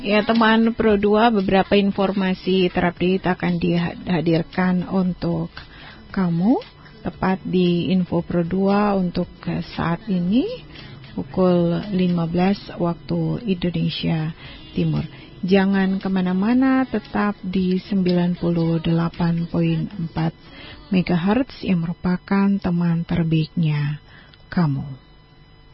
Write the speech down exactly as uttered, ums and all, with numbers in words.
Ya teman Pro dua, beberapa informasi terupdate akan dihadirkan untuk kamu tepat di Info Pro dua untuk saat ini pukul lima belas waktu Indonesia Timur. Jangan kemana-mana, tetap di sembilan puluh delapan koma empat megahertz yang merupakan teman terbaiknya kamu.